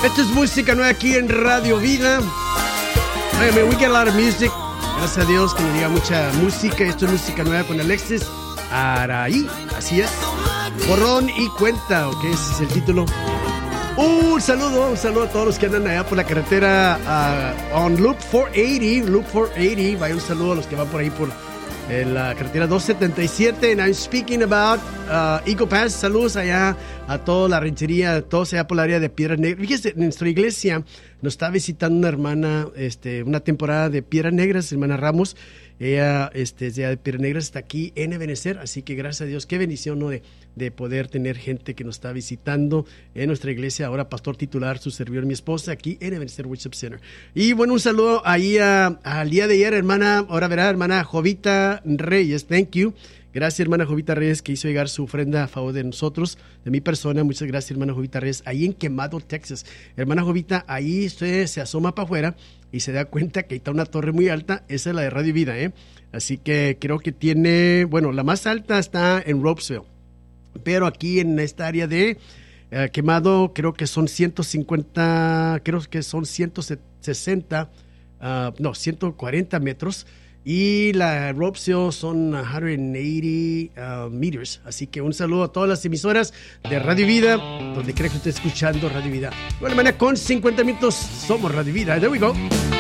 Esto es música nueva aquí en Radio Vida. We get a lot of music. Gracias a Dios que nos llega mucha música. Esto es música nueva con Alexis Araí. Así es. Borrón y cuenta, ¿ok? Ese es el título. Un saludo a todos los que andan allá por la carretera on Loop 480. Vaya un saludo a los que van por ahí por la carretera 277. And I'm speaking about Eagle Pass. Saludos allá a toda la ranchería, todos allá por la área de Piedras Negras. Fíjese, en nuestra iglesia nos está visitando una hermana, una temporada de Piedras Negras, hermana Ramos. Ella es de Piedras Negras, está aquí en Ebenezer, así que gracias a Dios, qué bendición, ¿no? de poder tener gente que nos está visitando en nuestra iglesia. Ahora pastor titular, su servidor, mi esposa, aquí en Ebenezer Worship Center. Y bueno, un saludo ahí al día de ayer, hermana Jovita Reyes, thank you. Gracias, hermana Jovita Reyes, que hizo llegar su ofrenda a favor de nosotros, de mi persona. Muchas gracias, hermana Jovita Reyes, ahí en Quemado, Texas. Hermana Jovita, ahí usted se asoma para afuera y se da cuenta que ahí está una torre muy alta. Esa es la de Radio Vida, ¿eh? Así que creo que tiene, bueno, la más alta está en Ropesville, pero aquí en esta área de Quemado creo que son 150, creo que son 160, 140 metros. Y la Ropesville son 180 meters. Así que un saludo a todas las emisoras de Radio Vida, donde cree que usted está escuchando Radio Vida. Bueno, mañana con 50 minutos somos Radio Vida. There we go.